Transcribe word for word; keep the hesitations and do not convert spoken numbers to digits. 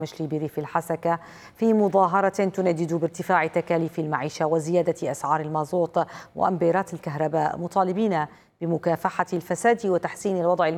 مشلي بريف الحسكة في مظاهرة تندد بارتفاع تكاليف المعيشة وزيادة أسعار المازوت وأمبيرات الكهرباء، مطالبين بمكافحة الفساد وتحسين الوضع